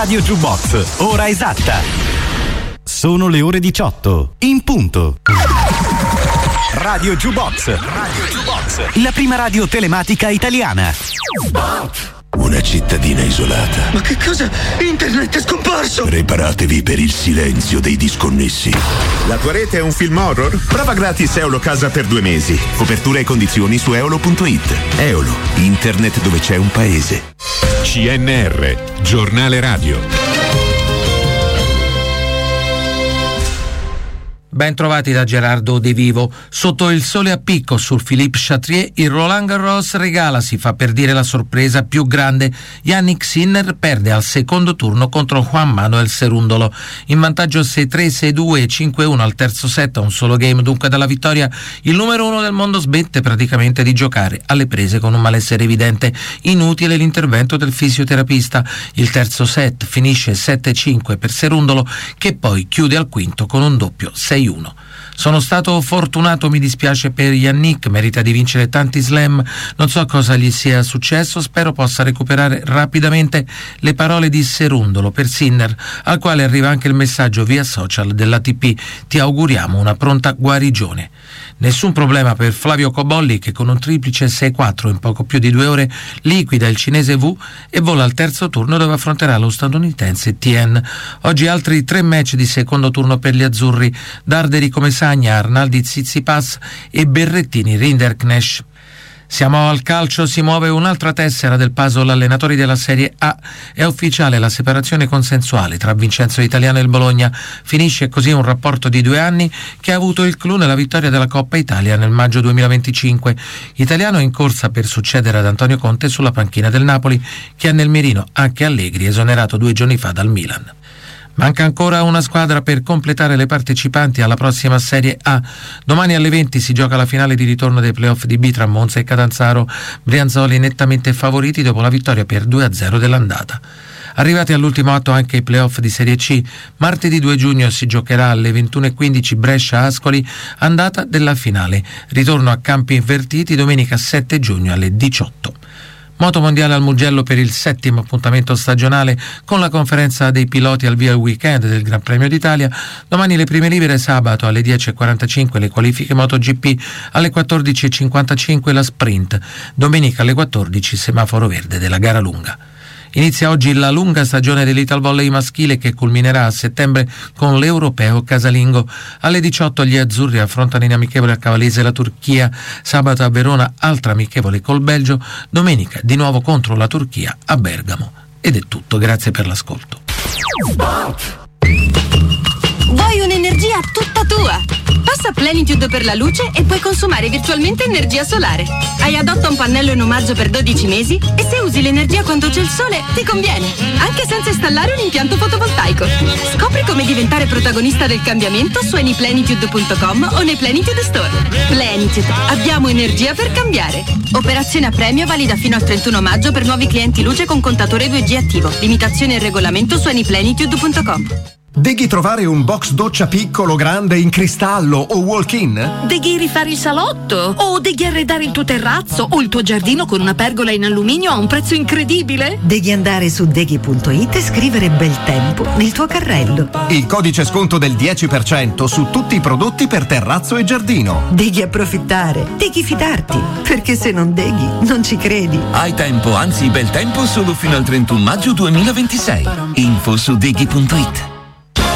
Radio Jukebox, ora esatta. Sono le ore 18, in punto. Radio Jukebox. Radio Jukebox. La prima radio telematica italiana. Una cittadina isolata. Ma che cosa? Internet è scomparso! Preparatevi per il silenzio dei disconnessi. La tua rete è un film horror? Prova gratis Eolo Casa per 2 mesi. Copertura e condizioni su eolo.it. Eolo, internet dove c'è un paese. CNR, giornale radio. Ben trovati da Gerardo De Vivo. Sotto il sole a picco sul Philippe Chatrier, il Roland Garros regala, si fa per dire, la sorpresa più grande. Jannik Sinner perde al secondo turno contro Juan Manuel Cerundolo. In vantaggio 6-3, 6-2 e 5-1 al terzo set, a un solo game dunque dalla vittoria, il numero 1 del mondo smette praticamente di giocare, alle prese con un malessere evidente. Inutile l'intervento del fisioterapista. Il terzo set finisce 7-5 per Cerundolo, che poi chiude al quinto con un doppio 6-1. Sono stato fortunato, mi dispiace per Jannik, merita di vincere tanti slam, non so cosa gli sia successo, spero possa recuperare rapidamente. Le parole di Cerundolo per Sinner, al quale arriva anche il messaggio via social dell'ATP: ti auguriamo una pronta guarigione. Nessun problema per Flavio Cobolli, che con un triplice 6-4 in poco più di 2 ore liquida il cinese Wu e vola al terzo turno, dove affronterà lo statunitense Tien. Oggi altri 3 match di secondo turno per gli azzurri: Darderi come Sagna, Arnaldi Tsitsipas e Berrettini Rinderknecht. Siamo al calcio, si muove un'altra tessera del puzzle allenatori della Serie A. È ufficiale la separazione consensuale tra Vincenzo Italiano e il Bologna. Finisce così un rapporto di 2 anni che ha avuto il clou nella vittoria della Coppa Italia nel maggio 2025. Italiano è in corsa per succedere ad Antonio Conte sulla panchina del Napoli, che ha nel mirino anche Allegri, esonerato 2 giorni fa dal Milan. Manca ancora una squadra per completare le partecipanti alla prossima Serie A. Domani alle 20 si gioca la finale di ritorno dei playoff di B tra Monza e Catanzaro. Brianzoli nettamente favoriti dopo la vittoria per 2-0 dell'andata. Arrivati all'ultimo atto anche i playoff di Serie C. Martedì 2 giugno si giocherà alle 21:15 Brescia-Ascoli, andata della finale. Ritorno a campi invertiti domenica 7 giugno alle 18. Moto mondiale al Mugello per il 7° appuntamento stagionale, con la conferenza dei piloti al via il weekend del Gran Premio d'Italia. Domani le prime libere, sabato alle 10:45 le qualifiche MotoGP, alle 14:55 la sprint, domenica alle 14 semaforo verde della gara lunga. Inizia oggi la lunga stagione dell'Ital Volley maschile, che culminerà a settembre con l'Europeo casalingo. Alle 18 gli azzurri affrontano in amichevole a Cavallese la Turchia, sabato a Verona altra amichevole col Belgio, domenica di nuovo contro la Turchia a Bergamo. Ed è tutto, grazie per l'ascolto. Vuoi un'energia tutta tua? Passa Plenitude per la luce e puoi consumare virtualmente energia solare. Hai Adotta un pannello in omaggio per 12 mesi e se usi l'energia quando c'è il sole ti conviene, anche senza installare un impianto fotovoltaico. Scopri come diventare protagonista del cambiamento su anyplenitude.com o nei Plenitude Store. Plenitude, abbiamo energia per cambiare. Operazione a premio valida fino al 31 maggio per nuovi clienti luce con contatore 2G attivo. Limitazioni e regolamento su anyplenitude.com. Devi trovare un box doccia piccolo, grande, in cristallo o walk-in? Devi rifare il salotto? O devi arredare il tuo terrazzo o il tuo giardino con una pergola in alluminio a un prezzo incredibile? Devi andare su deghi.it e scrivere bel tempo nel tuo carrello. Il codice sconto del 10% su tutti i prodotti per terrazzo e giardino. Devi approfittare, devi fidarti, perché se non deghi non ci credi. Hai tempo, anzi bel tempo, solo fino al 31 maggio 2026. Info su deghi.it.